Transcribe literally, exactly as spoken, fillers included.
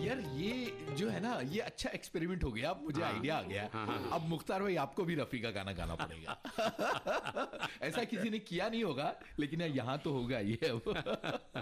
यार ये जो है ना, ये अच्छा एक्सपेरिमेंट हो गया, अब मुझे आइडिया आ गया। अब मुख्तार भाई आपको भी रफी का गाना गाना पड़ेगा। ऐसा किसी ने किया नहीं होगा, लेकिन यहाँ तो होगा ये अब।